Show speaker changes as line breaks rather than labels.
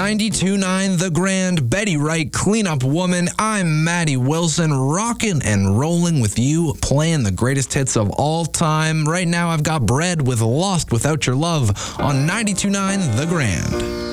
92.9 The Grand, Betty Wright, Cleanup Woman. I'm Maddie Wilson, rocking and rolling with you, playing the greatest hits of all time. Right now, I've got Bread with Lost Without Your Love on 92.9 The Grand.